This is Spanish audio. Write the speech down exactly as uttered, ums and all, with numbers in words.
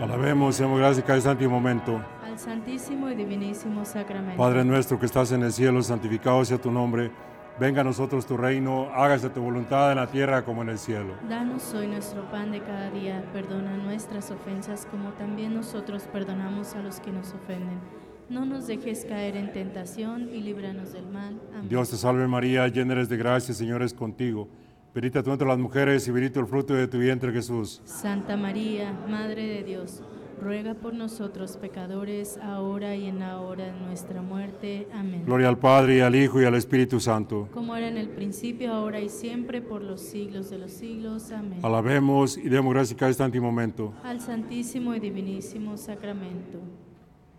Alabemos y demos gracias cada instante y momento. Al Santísimo y Divinísimo Sacramento. Padre nuestro que estás en el cielo, santificado sea tu nombre. Venga a nosotros tu reino, hágase tu voluntad en la tierra como en el cielo. Danos hoy nuestro pan de cada día, perdona nuestras ofensas como también nosotros perdonamos a los que nos ofenden. No nos dejes caer en tentación y líbranos del mal. Amén. Dios te salve María, llena eres de gracia, el Señor es contigo. Bendita tú entre las mujeres y bendito el fruto de tu vientre Jesús. Santa María, Madre de Dios, ruega por nosotros pecadores, ahora y en la hora de nuestra muerte. Amén. Gloria al Padre, y al Hijo, y al Espíritu Santo. Como era en el principio, ahora y siempre, por los siglos de los siglos. Amén. Alabemos y demos gracias cada instante y momento. Al Santísimo y Divinísimo Sacramento.